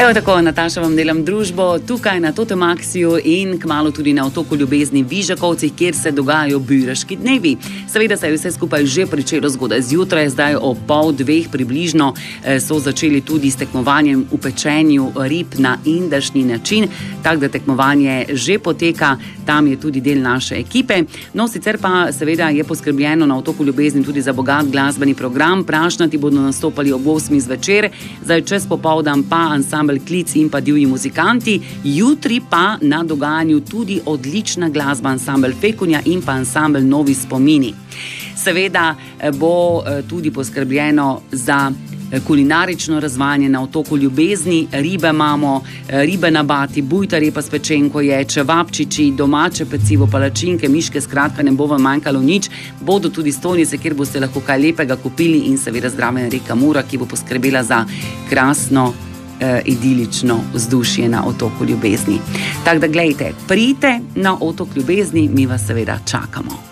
Evo tako, Nataša, vam delam družbo tukaj na Totemaxiju in kmalu tudi na otoku Ljubezni Vižakovcih, kjer se dogajajo Biraški dnevi. Seveda se je vse skupaj že pričelo zgodaj zjutraj, zdaj ob 1:30 približno so začeli tudi s tekmovanjem v pečenju rib na indaški način, tako da tekmovanje že poteka, tam je tudi del naše ekipe. No, sicer pa seveda je poskrbljeno na otoku Ljubezni tudi za bogat glasbeni program. Prašnati bodo nastopali ob 8 zvečer, zdaj čez popoldan pa ansambel Klic in pa divji muzikanti, jutri pa na dogajanju tudi odlična glasba ansambel Fekunja in pa ansambel Novi spomini. Seveda bo tudi poskrbljeno za kulinarično razvajanje na otoku Ljubezni. Ribe imamo, ribe na bati, bujta repa s pečenko je, čevapčiči, domače pecivo, palačinke, miške, skratka ne bo vam manjkalo nič. Bodo tudi stolnice, kjer boste lahko kaj lepega kupili in seveda zdraven reka Mura, ki bo poskrbela za krasno idilično vzdušje na otoku Ljubezni. Tako da, glejte, pridite na otok Ljubezni, mi vas seveda čakamo.